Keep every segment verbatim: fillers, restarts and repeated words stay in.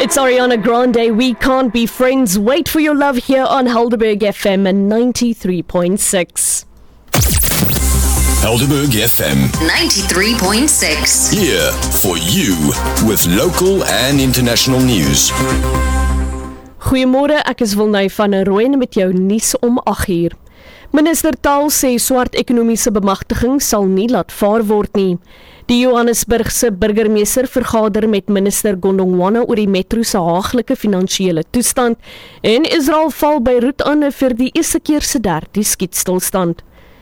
It's Ariana Grande, We Can't Be Friends. Wait for your love here on Helderberg F M ninety-three point six. Helderberg F M ninety-three point six. Here for you with local and international news. Goeiemôre, ek is Wilney van Rooyen met jou nuus om agt uur. Minister Taal sê swart ekonomiese bemagtiging sal nie laat vaar word nie. Die Johannesburgse burgemeester vergader met minister Gondongwana oor die metro se haaglike finansiële toestand en Israel val Beirut aan vir die eerste keer se derde skietstilstand.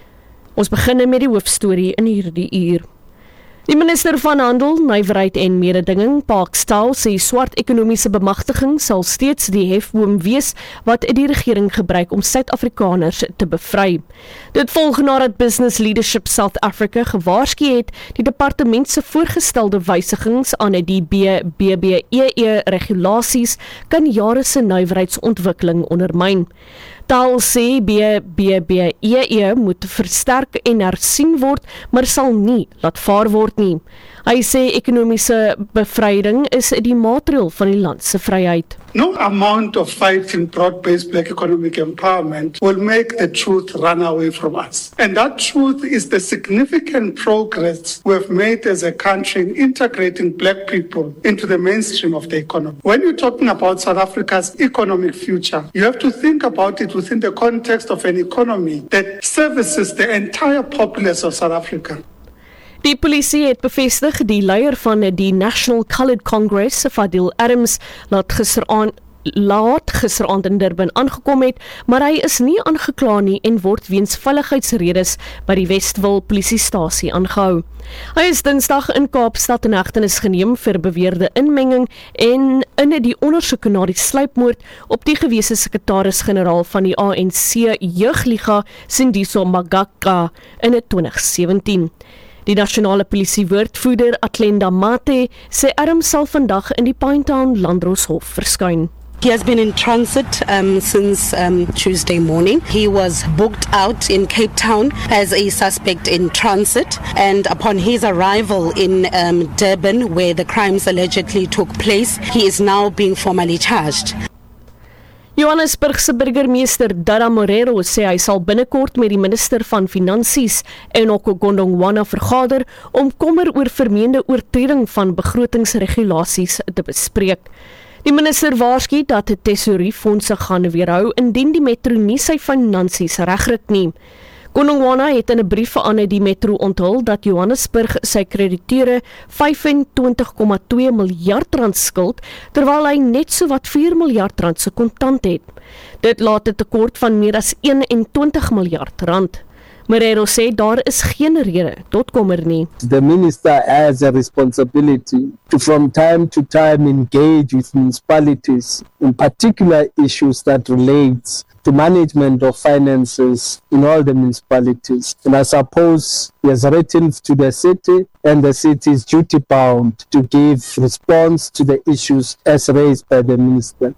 Ons begin met die hoofstorie in hierdie uur. Die minister van Handel, Nywerheid en Mededinging, Park Staal, sê swart ekonomiese bemagtiging sal steeds die hefboom wees wat die regering gebruik om Suid-Afrikaners te bevry. Dit volg nadat Business Leadership South Africa gewaarsku het die departement se voorgestelde wysigings aan die B B E E regulasies kan jare se nywerheidsontwikkeling ondermyn. Taal sê B B E E moet versterk en hersien word, maar sal nie laat vaar word nie. Hy sê ekonomiese bevryding is die maatreel van die land se vryheid. No amount of fighting broad-based black economic empowerment will make the truth run away from us. And that truth is the significant progress we've made as a country in integrating black people into the mainstream of the economy. When you're talking about South Africa's economic future, you have to think about it within the context of an economy that services the entire populace of South Africa. Die polisie het bevestig die leier van die National Coloured Congress, Fadil Adams, laat gisteraan laat gisteraand in Durban aangekom het, maar hy is nie aangekla nie en word weens veiligheidsredes by die Westville polisiestasie aangehou. Hy is Dinsdag in Kaapstad in hegtenis geneem vir beweerde inmenging en in die ondersoek na die sluipmoord op die gewese sekretaris-generaal van die A N C Jeugliga, Sindiso Magaka, in twintig sewentien. Die nasionale polisie-woordvoerder Atlenda Mate sê Adams sal vandag in die Pinetown Landdroshof verskyn. He has been in transit um, since um, Tuesday morning. He was booked out in Cape Town as a suspect in transit, and upon his arrival in um, Durban, where the crimes allegedly took place, he is now being formally charged. Johannesburgse burgemeester Dada Morero sê hy sal binnekort met die minister van Finansies Enoch Gondongwana vergader om kommer oor vermeende oortreding van begrotingsregulasies te bespreek. Die minister waarsku dat die tesouriefondse gaan weerhou indien die metro nie sy finansies regryk nie. Gondongwana het in 'n brief aan die metro onthul dat Johannesburg sy krediteure vyfentwintig komma twee miljard rand skuld, terwyl hy net so wat vier miljard rand se kontant het. Dit laat 'n tekort van meer as eenentwintig miljard rand. Morero sê daar is geen rede tot kommer nie. The minister has a responsibility to from time to time engage with municipalities in particular issues that relate to management of finances in all the municipalities. And I suppose he has written to the city and the city is duty bound to give response to the issues as raised by the minister.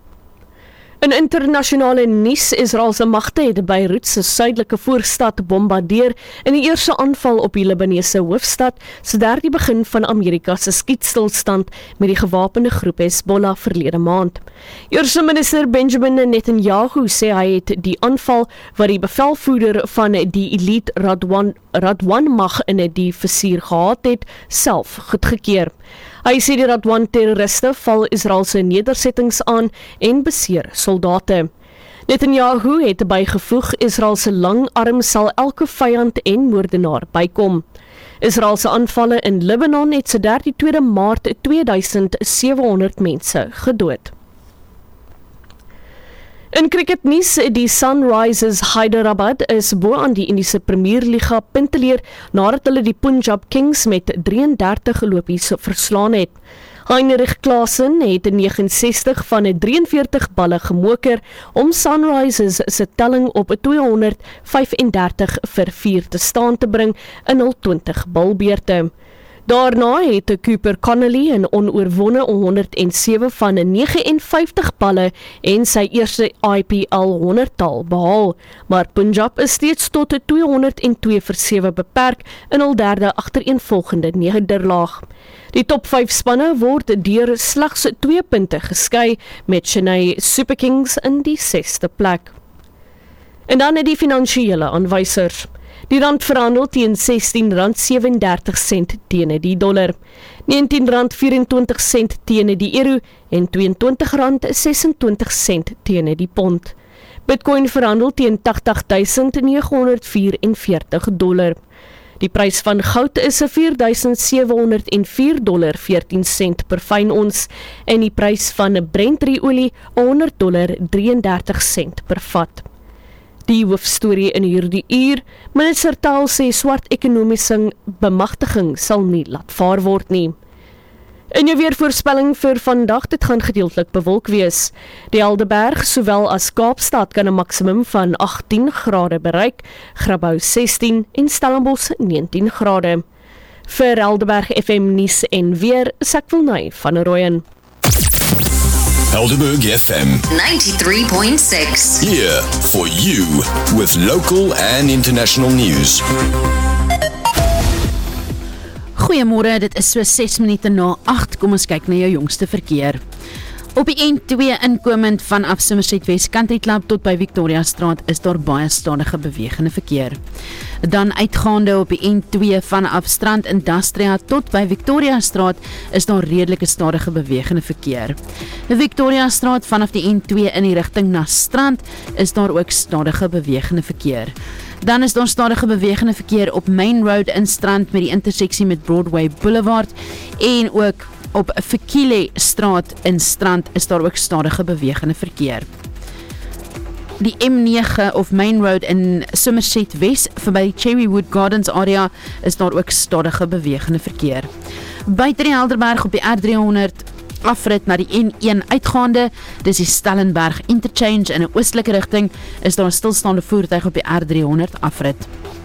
In internasionale nuus, Israel se magte het Beirut se suidelike voorstad bombardeer in die eerste aanval op die Libanese hoofstad, sedert die begin van Amerika se skietstilstand met die gewapende groep Hezbollah verlede maand. Eerste minister Benjamin Netanyahu sê hy het die aanval wat die bevelvoerder van die elite Radwan, Radwan mag in die vizier gehad het, self goedgekeur. Hy sê die Radwan-terroriste val Israel se nedersettings aan en beseer soldate. Netanyahu het bygevoeg, Israel se lang arm sal elke vyand en moordenaar bykom. Israel se aanvalle in Libanon het sedert die tweede Maart tweeduisend sewehonderd mense gedood. In cricketnuus, die Sunrisers Hyderabad is bo aan die Indiese Premierliga punteleer nadat hulle die Punjab Kings met drieëndertig lopies verslaan het. Heinrich Klaasen het negenensestig van drieënveertig balle gemoker om Sunrisers se telling op tweehonderdvyfendertig vir vier te staan te bring in hul twintig balbeurte. Daarna het Cooper Connolly 'n onoorwonne honderd en sewe van nege en vyftig balle en sy eerste I P L honderdtal behaal, maar Punjab is steeds tot tweehonderd en twee vir sewe beperk in hul derde agtereenvolgende nederlaag. Die top vyf spanne word deur slegs twee punte geskei met Chennai Super Kings in die sesde plek. En dan het die finansiële aanwysers. Die rand verhandel teen sestien rand sewendertig sent teen die dollar, negentien rand vyerentwintig sent teen die euro en tweeëntwintig rand sesentwintig sent teen die pond. Bitcoin verhandel teen agt duisend negenhonderd vyerenveertig dollar. Die prys van goud is vier duisend sewehonderd vier dollar veertien sent per fyn ons en die prys van Brent olie honderd dollar drieëndertig sent per vat. Die hoofstorie in hierdie uur, minister Taal sê swart ekonomiese bemagtiging sal nie laat vaar word nie. In jou weervoorspelling vir vandag, dit gaan gedeeltelik bewolk wees. Die Helderberg, sowel as Kaapstad kan 'n maksimum van agttien grade bereik, Grabouw sestien en Stellenbosch negentien grade. Vir Helderberg F M nuus en weer, Sakwilnay van Rooyen. Helderberg F M ninety-three point six. here for you with local and international news. Goeiemôre, dit is so ses minute na agt. Kom ons kyk na jou jongste verkeer. Op die N twee inkomend vanaf Somerset West Country Club tot by Victoria Straat is daar baie stadige bewegende verkeer. Dan uitgaande op die N twee vanaf Strand Industria tot by Victoria Straat is daar redelike stadige bewegende verkeer. Die Victoria Straat vanaf die N twee in die rigting na Strand is daar ook stadige bewegende verkeer. Dan is daar stadige bewegende verkeer op Main Road in Strand met die interseksie met Broadway Boulevard en ook op Fikile Straat in Strand is daar ook stadige bewegende verkeer. Die M nege of Main Road in Somerset West verby die Cherrywood Gardens area is daar ook stadige bewegende verkeer. Buite die Helderberg op die R driehonderd afrit na die N een uitgaande, dis die Stellenberg Interchange in 'n oostelike rigting, is daar 'n stilstaande voertuig op die R driehonderd afrit.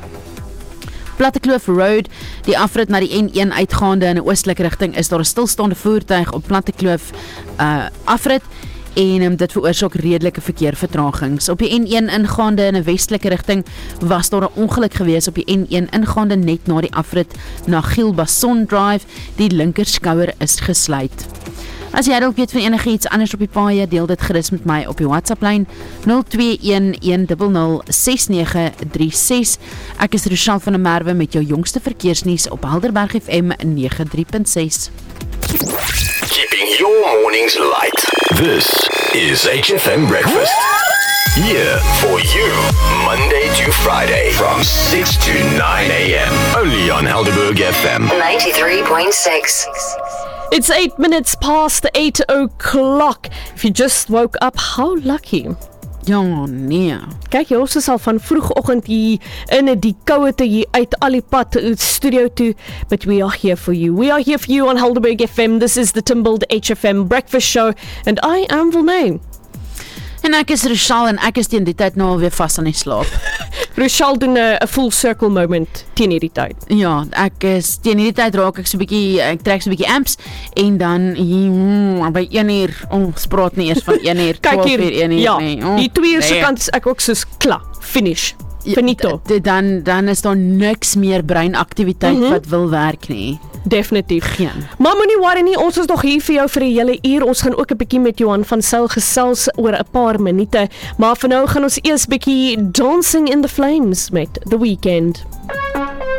Plattekloof Road, die afrit na die N een uitgaande in 'n oostelike rigting, is daar 'n stilstaande voertuig op Plattekloof uh, afrit en um, dit veroorsaak redelike verkeervertragings. Op die N een ingaande in 'n westelike rigting was daar 'n ongeluk gewees op die N een ingaande net na die afrit na Gielbason Drive, die linkerskouer is gesluit. As jy dalk weet van enige iets anders op die paaie, deel dit gerus met my op die WhatsApp-lyn nul twee een een nul nul ses nege drie ses. Ek is Rochelle van der Merwe met jou jongste verkeersnuus op Helderberg F M ninety-three point six. Keeping your mornings light. This is H F M Breakfast. Here for you, Monday to Friday from six to nine a.m. Only on Helderberg F M ninety-three point six. It's eight minutes past eight o'clock. If you just woke up, how lucky. Ja, nee. Kyk, jy ons is al van vroegoggend hier in die koue te hier uit al die pad studio toe, but we are here for you. We are here for you on Helderberg F M. This is the Timbled H F M Breakfast Show, and I am Vilnay. En ek is Rochelle en ek is teen die tyd nou alweer vas aan die slaap. Rochelle doen 'n full circle moment teen hierdie tyd. Ja, ek is teen hierdie tyd raak ek so 'n bietjie, ek trek so 'n bietjie amps en dan hier by een uur, ons praat nie eers van een uur, Kyk twaalf hier, uur, een uur ja, nie. Oh, die twee uur se nee. kant is ek ook soos klaar, finish. Finito. Ja, dan dan is daar niks meer breinaktiwiteit Mm-hmm. wat wil werk nie. Definitief. Geen. Maar moenie worry nie, ons is nog hier vir jou vir 'n hele uur. Ons gaan ook 'n bietjie met Johan van Sail gesels oor 'n paar minute, maar vir nou gaan ons eers bietjie Dancing in the Flames met The Weeknd.